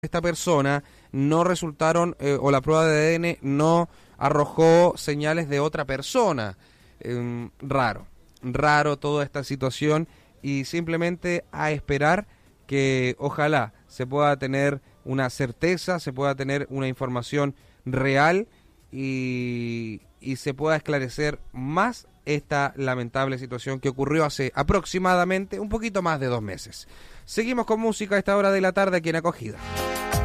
esta persona no resultaron o la prueba de ADN no arrojó señales de otra persona. Raro toda esta situación y simplemente a esperar que ojalá se pueda tener una certeza, se pueda tener una información real y se pueda esclarecer más esta lamentable situación que ocurrió hace aproximadamente un poquito más de 2 meses. Seguimos con música a esta hora de la tarde aquí en Acogida.